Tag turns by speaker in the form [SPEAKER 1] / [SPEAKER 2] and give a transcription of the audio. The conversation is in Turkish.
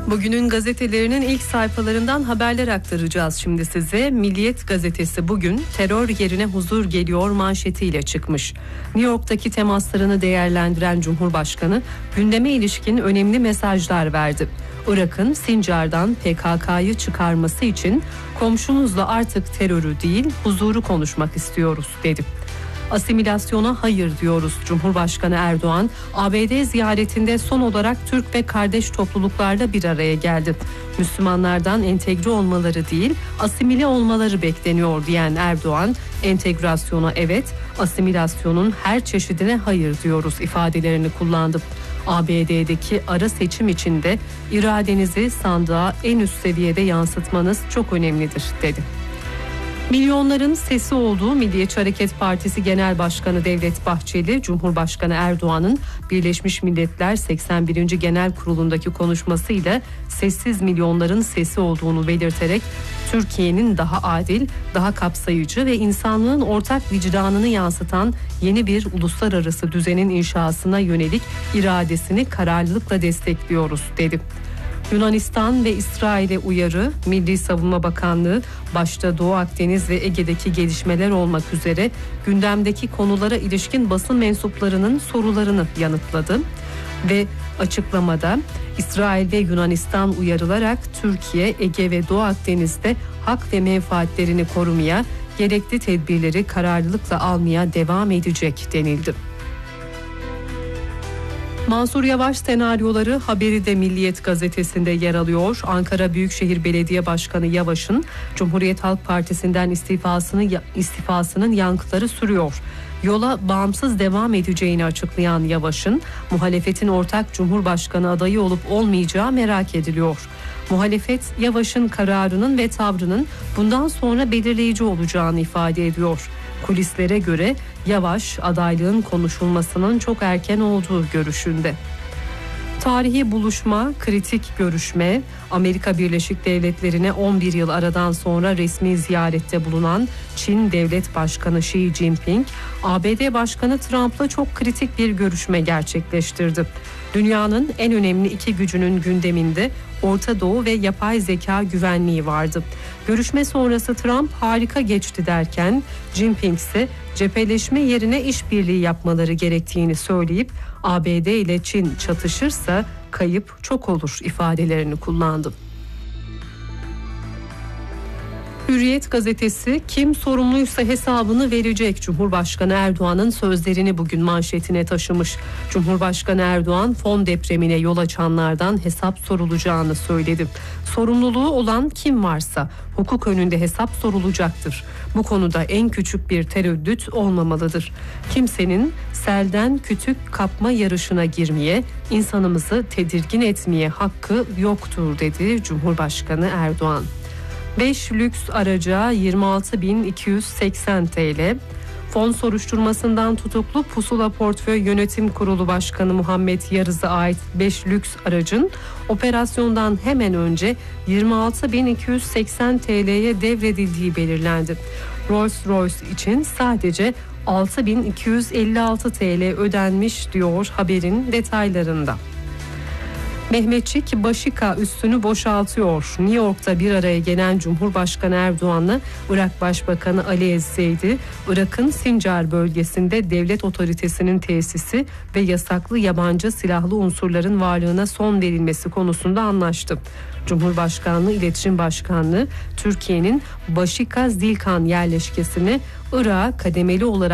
[SPEAKER 1] Bugünün gazetelerinin ilk sayfalarından haberler aktaracağız şimdi size. Milliyet gazetesi bugün terör yerine huzur geliyor manşetiyle çıkmış. New York'taki temaslarını değerlendiren Cumhurbaşkanı gündeme ilişkin önemli mesajlar verdi. Irak'ın Sincar'dan PKK'yı çıkarması için komşumuzla artık terörü değil huzuru konuşmak istiyoruz dedi. Asimilasyona hayır diyoruz. Cumhurbaşkanı Erdoğan, ABD ziyaretinde son olarak Türk ve kardeş topluluklarla bir araya geldi. Müslümanlardan entegre olmaları değil, asimile olmaları bekleniyor diyen Erdoğan, entegrasyona evet, asimilasyonun her çeşidine hayır diyoruz ifadelerini kullandı. ABD'deki ara seçim içinde iradenizi sandığa en üst seviyede yansıtmanız çok önemlidir dedi. Milyonların sesi olduğu Milliyetçi Hareket Partisi Genel Başkanı Devlet Bahçeli, Cumhurbaşkanı Erdoğan'ın Birleşmiş Milletler 81. Genel Kurulu'ndaki konuşmasıyla sessiz milyonların sesi olduğunu belirterek Türkiye'nin daha adil, daha kapsayıcı ve insanlığın ortak vicdanını yansıtan yeni bir uluslararası düzenin inşasına yönelik iradesini kararlılıkla destekliyoruz dedi. Yunanistan ve İsrail'e uyarı, Milli Savunma Bakanlığı başta Doğu Akdeniz ve Ege'deki gelişmeler olmak üzere gündemdeki konulara ilişkin basın mensuplarının sorularını yanıtladı. Ve açıklamada İsrail ve Yunanistan uyarılarak Türkiye, Ege ve Doğu Akdeniz'de hak ve menfaatlerini korumaya, gerekli tedbirleri kararlılıkla almaya devam edecek denildi. Mansur Yavaş senaryoları haberi de Milliyet gazetesinde yer alıyor. Ankara Büyükşehir Belediye Başkanı Yavaş'ın Cumhuriyet Halk Partisi'nden istifasının yankıları sürüyor. Yola bağımsız devam edeceğini açıklayan Yavaş'ın muhalefetin ortak Cumhurbaşkanı adayı olup olmayacağı merak ediliyor. Muhalefet Yavaş'ın kararının ve tavrının bundan sonra belirleyici olacağını ifade ediyor. Kulislere göre Yavaş adaylığın konuşulmasının çok erken olduğu görüşünde. Tarihi buluşma, kritik görüşme, Amerika Birleşik Devletleri'ne 11 yıl aradan sonra resmi ziyarette bulunan Çin Devlet Başkanı Xi Jinping, ABD Başkanı Trump'la çok kritik bir görüşme gerçekleştirdi. Dünyanın en önemli iki gücünün gündeminde Orta Doğu ve yapay zeka güvenliği vardı. Görüşme sonrası Trump harika geçti derken Jinping ise cepheleşme yerine işbirliği yapmaları gerektiğini söyleyip ABD ile Çin çatışırsa kayıp çok olur ifadelerini kullandı. Hürriyet gazetesi kim sorumluysa hesabını verecek. Cumhurbaşkanı Erdoğan'ın sözlerini bugün manşetine taşımış. Cumhurbaşkanı Erdoğan fon depremine yol açanlardan hesap sorulacağını söyledi. Sorumluluğu olan kim varsa hukuk önünde hesap sorulacaktır. Bu konuda en küçük bir tereddüt olmamalıdır. Kimsenin selden kütük kapma yarışına girmeye, insanımızı tedirgin etmeye hakkı yoktur dedi Cumhurbaşkanı Erdoğan. 5 lüks araca 26.280 TL. Fon soruşturmasından tutuklu Pusula Portföy Yönetim Kurulu Başkanı Muhammed Yarız'a ait 5 lüks aracın operasyondan hemen önce 26.280 TL'ye devredildiği belirlendi. Rolls-Royce için sadece 6.256 TL ödenmiş diyor haberin detaylarında. Mehmetçik Başika üssünü boşaltıyor. New York'ta bir araya gelen Cumhurbaşkanı Erdoğan'la Irak Başbakanı Ali Ezzeydi, Irak'ın Sincar bölgesinde devlet otoritesinin tesisi ve yasaklı yabancı silahlı unsurların varlığına son verilmesi konusunda anlaştı. Cumhurbaşkanlığı İletişim Başkanlığı Türkiye'nin Başika Zilkan yerleşkesini Irak'a kademeli olarak